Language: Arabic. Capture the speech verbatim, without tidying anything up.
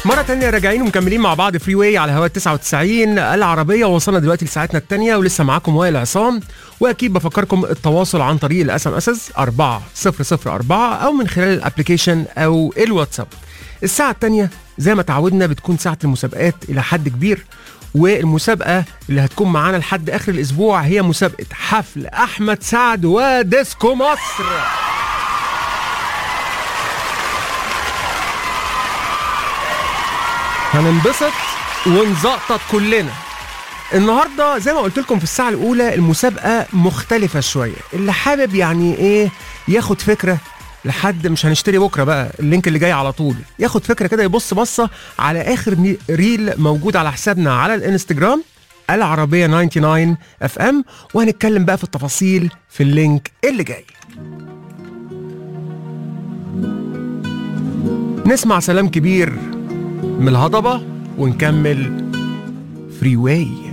مرة تانية راجعين ومكملين مع بعض فري واي على هواء تسعة وتسعين العربية، ووصلنا دلوقتي لساعتنا التانية ولسه معاكم وائل عصام. واكيد بفكركم التواصل عن طريق الاس ام اس أربعة صفر صفر أربعة او من خلال الابليكيشن او الواتساب. الساعة التانية زي ما تعودنا بتكون ساعة المسابقات الى حد كبير، والمسابقة اللي هتكون معانا لحد اخر الاسبوع هي مسابقة حفل احمد سعد وديسكو مصر. هننبسط ونزقطط كلنا النهارده. زي ما قلت لكم في الساعه الاولى المسابقه مختلفه شويه، اللي حابب يعني ايه ياخد فكره لحد مش هنشتري بكره بقى اللينك اللي جاي على طول، ياخد فكره كده يبص بصه على اخر ريل موجود على حسابنا على الانستجرام العربيه تسعة وتسعين اف ام، وهنتكلم بقى في التفاصيل في اللينك اللي جاي. نسمع سلام كبير من الهضبة ونكمل فري واي.